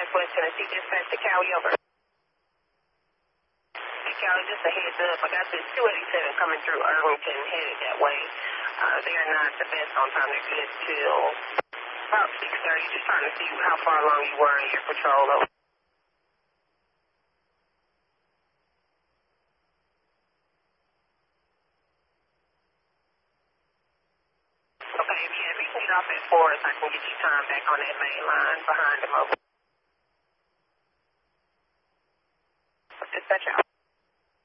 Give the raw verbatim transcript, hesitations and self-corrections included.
Northwestern and see dispatch to Cali over. Hey, Cali, just a heads up. I got this two eighty-seven coming through Irvington headed that way. Uh, they are not the best on time. They're good till about six thirty. Just trying to see how far along you were in your patrol. Over. Okay, if you, if you can get off at four, so I can get you time back on that main line behind them over.